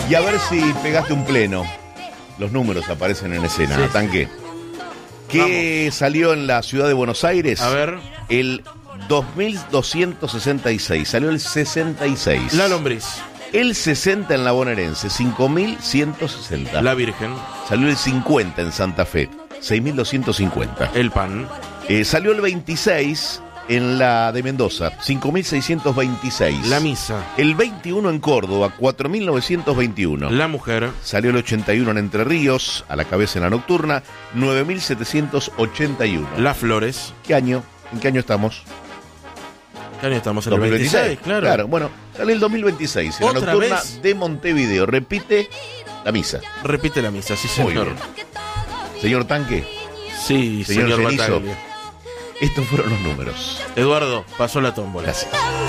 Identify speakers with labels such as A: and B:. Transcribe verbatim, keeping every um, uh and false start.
A: Y a ver si pegaste un pleno. Los números aparecen en escena.
B: Sí.
A: Tanque. ¿Qué Vamos. salió en la ciudad de Buenos Aires?
B: A ver.
A: El dos mil doscientos sesenta y seis. Salió el sesenta y seis.
B: La lombriz.
A: El sesenta en la bonaerense. cinco mil ciento sesenta.
B: La Virgen.
A: Salió el cincuenta en Santa Fe. seis mil doscientos cincuenta.
B: El pan.
A: Eh, salió el veintiséis en la de Mendoza. cinco mil seiscientos veintiséis.
B: La misa.
A: El veintiuno en Córdoba. cuatro mil novecientos veintiuno.
B: La mujer.
A: Salió el ochenta y uno en Entre Ríos. A la cabeza en la nocturna. nueve mil setecientos ochenta y uno.
B: Las flores.
A: ¿Qué año? ¿En qué año estamos?
B: ¿Qué año estamos? En
A: dos mil
B: el
A: veintiséis.
B: veintiséis, claro.
A: Claro, bueno, sale el dos mil veintiséis. En la
B: ¿Otra
A: nocturna
B: vez?
A: de Montevideo. Repite la misa.
B: Repite la misa, sí,
A: Muy
B: señor.
A: bien. Señor Tanque.
B: Sí,
A: Señor
B: señor
A: Cenizo.
B: Bataglia.
A: Estos fueron los números.
B: Eduardo, pasó la tómbola.
A: Gracias.